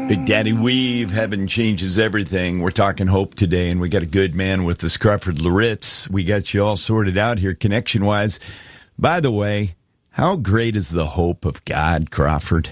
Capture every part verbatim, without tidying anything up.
Big Daddy Weave, Heaven Changes Everything. We're talking hope today, and we got a good man with us, Crawford Loritts. We got you all sorted out here connection-wise. By the way, how great is the hope of God, Crawford?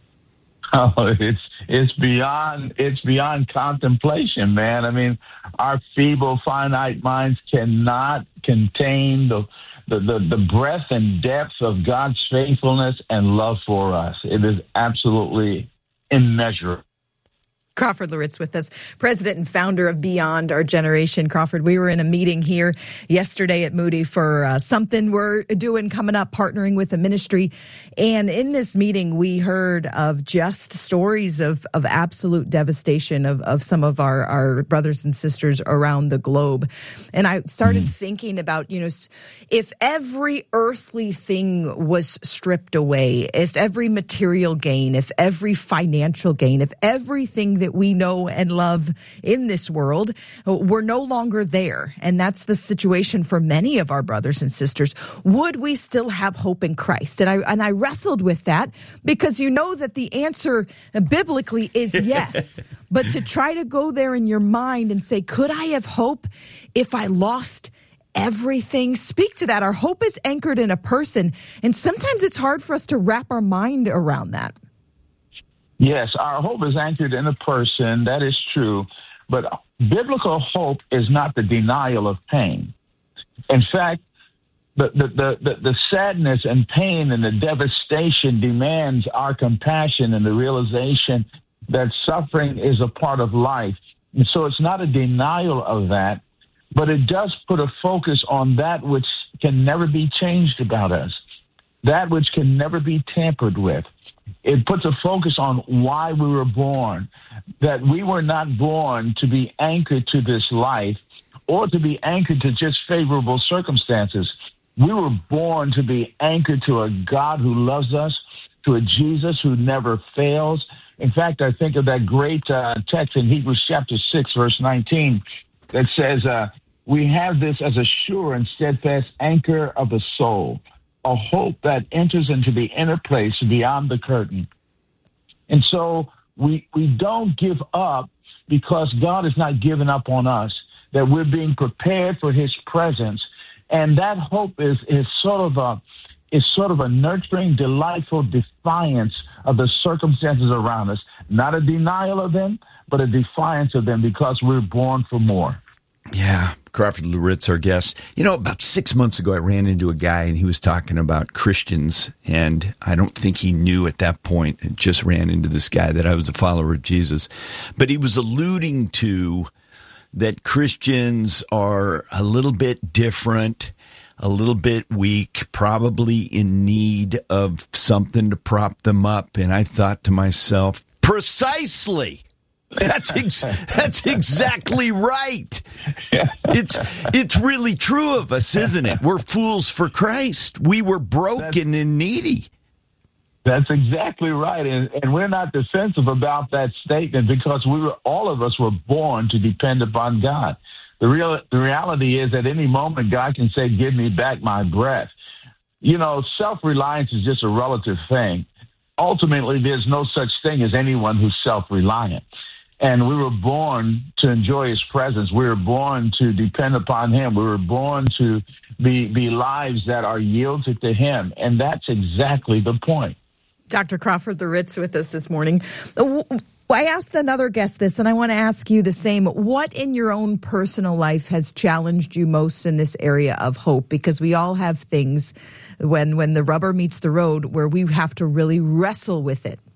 Oh, it's it's beyond it's beyond contemplation, man. I mean, our feeble, finite minds cannot contain the the, the, the breadth and depth of God's faithfulness and love for us. It is absolutely immeasurable. Crawford Loritts with us, president and founder of Beyond Our Generation. Crawford, we were in a meeting here yesterday at Moody for uh, something we're doing coming up, partnering with a ministry. And in this meeting, we heard of just stories of, of absolute devastation of, of some of our, our brothers and sisters around the globe. And I started mm-hmm. thinking about, you know, if every earthly thing was stripped away, if every material gain, if every financial gain, if everything that that we know and love in this world, we're no longer there. And that's the situation for many of our brothers and sisters. Would we still have hope in Christ? And I and I wrestled with that because you know that the answer biblically is yes. But to try to go there in your mind and say, could I have hope if I lost everything? Speak to that. Our hope is anchored in a person. And sometimes it's hard for us to wrap our mind around that. Yes, our hope is anchored in a person. That is true. But biblical hope is not the denial of pain. In fact, the, the, the, the, the sadness and pain and the devastation demands our compassion and the realization that suffering is a part of life. And so it's not a denial of that, but it does put a focus on that which can never be changed about us, that which can never be tampered with. It puts a focus on why we were born, that we were not born to be anchored to this life or to be anchored to just favorable circumstances. We were born to be anchored to a God who loves us, to a Jesus who never fails. In fact, I think of that great uh, text in Hebrews chapter six, verse nineteen, that says, uh, we have this as a sure and steadfast anchor of the soul, a hope that enters into the inner place beyond the curtain. And so we we don't give up because God has not given up on us, that we're being prepared for his presence. And that hope is, is sort of a is sort of a nurturing, delightful defiance of the circumstances around us. Not a denial of them, but a defiance of them because we're born for more. Yeah, Crawford Loritts, our guest. You know, about six months ago, I ran into a guy, and he was talking about Christians, and I don't think he knew at that point. I just ran into this guy that I was a follower of Jesus. But he was alluding to that Christians are a little bit different, a little bit weak, probably in need of something to prop them up. And I thought to myself, precisely. That's ex- that's exactly right. It's it's really true of us, isn't it? We're fools for Christ. We were broken that's, and needy. That's exactly right, and, and we're not defensive about that statement because we were all of us were born to depend upon God. The real the reality is, at any moment, God can say, "Give me back my breath." You know, self-reliance is just a relative thing. Ultimately, there's no such thing as anyone who's self-reliant. And we were born to enjoy his presence. We were born to depend upon him. We were born to be, be lives that are yielded to him. And that's exactly the point. Doctor Crawford Loritts with us this morning. I asked another guest this, and I want to ask you the same. What in your own personal life has challenged you most in this area of hope? Because we all have things when, when the rubber meets the road where we have to really wrestle with it.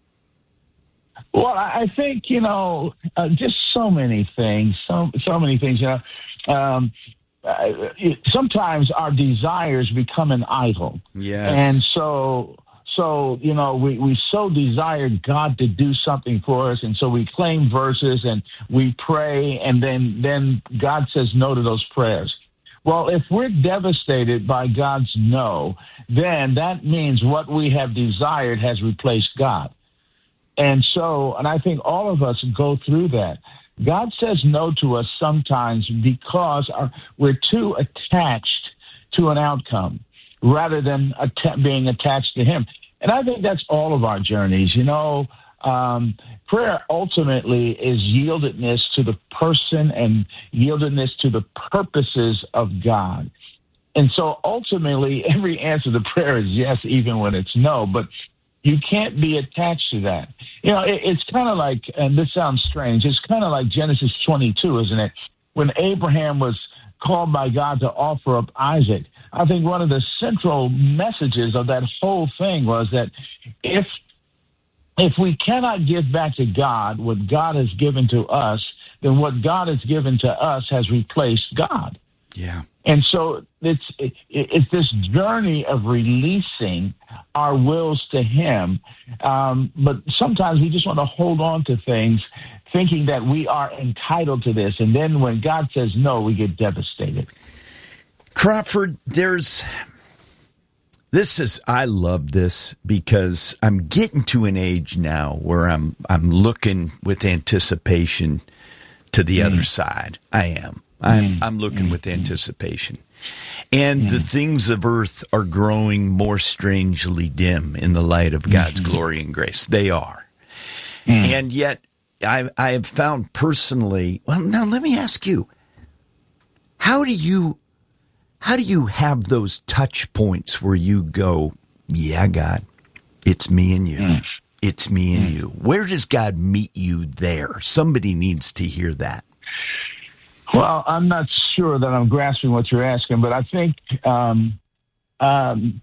Well, I think, you know, uh, just so many things, so so many things. You know, um, uh, sometimes our desires become an idol. Yes. And so, so you know, we, we so desire God to do something for us, and so we claim verses and we pray, and then, then God says no to those prayers. Well, if we're devastated by God's no, then that means what we have desired has replaced God. And so, and I think all of us go through that. God says no to us sometimes because our, we're too attached to an outcome rather than att- being attached to him. And I think that's all of our journeys. You know, um, prayer ultimately is yieldedness to the person and yieldedness to the purposes of God. And so ultimately, every answer to prayer is yes, even when it's no. But you can't be attached to that. You know, it, it's kind of like, and this sounds strange, it's kind of like Genesis twenty-two, isn't it? When Abraham was called by God to offer up Isaac, I think one of the central messages of that whole thing was that if if we cannot give back to God what God has given to us, then what God has given to us has replaced God. Yeah. And so it's it, it's this journey of releasing our wills to Him. Um, but sometimes we just want to hold on to things thinking that we are entitled to this. And then when God says no, we get devastated. Crawford, there's this is I love this because I'm getting to an age now where I'm I'm looking with anticipation to the mm. other side. I am. I'm mm. I'm looking mm. with anticipation. And mm. the things of earth are growing more strangely dim in the light of God's mm-hmm. glory and grace. They are. Mm. And yet I I have found personally, well, now let me ask you, how do you How do you have those touch points where you go, yeah, God, it's me and you. Mm. It's me and mm. you. Where does God meet you there? Somebody needs to hear that. Well, I'm not sure that I'm grasping what you're asking, but I think um, um,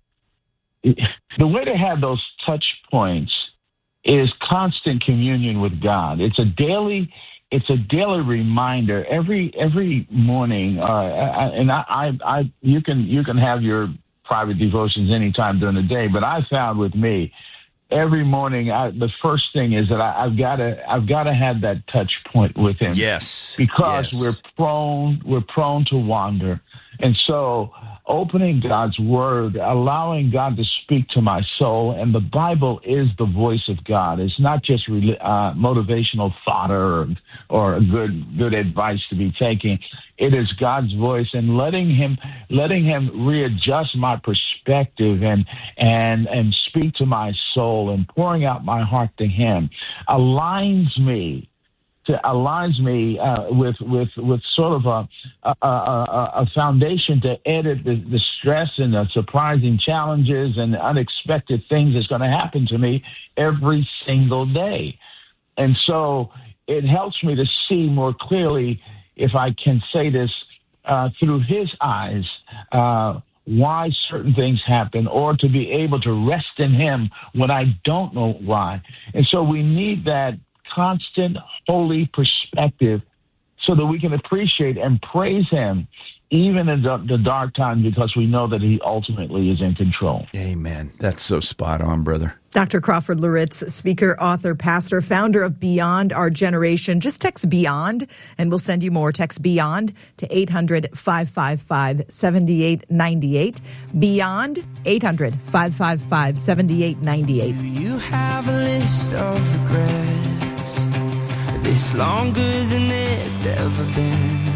the way to have those touch points is constant communion with God. It's a daily It's a daily reminder every every morning, uh, and I, I, I, you can you can have your private devotions anytime during the day. But I found with me, every morning, I, the first thing is that I, I've got to I've got to have that touch point with Him. Yes, because yes. we're prone we're prone to wander, and so opening God's Word, allowing God to speak to my soul, and the Bible is the voice of God. It's not just uh, motivational thought or or good good advice to be taking. It is God's voice, and letting Him letting Him readjust my perspective and and and speak to my soul and pouring out my heart to Him aligns me. To aligns me uh, with with with sort of a a, a, a foundation to edit the, the stress and the surprising challenges and the unexpected things that's going to happen to me every single day, and so it helps me to see more clearly, if I can say this, uh, through His eyes, uh, why certain things happen, or to be able to rest in Him when I don't know why, and so we need that constant holy perspective so that we can appreciate and praise Him even in the, the dark times, because we know that He ultimately is in control. Amen. That's so spot on, brother. Doctor Crawford Loritts, speaker, author, pastor, founder of Beyond Our Generation. Just text BEYOND and we'll send you more. Text BEYOND to eight hundred, five five five, seven eight nine eight. BEYOND, eight hundred, five five five, seven eight nine eight. Do you have a list of regrets? This longer than it's ever been.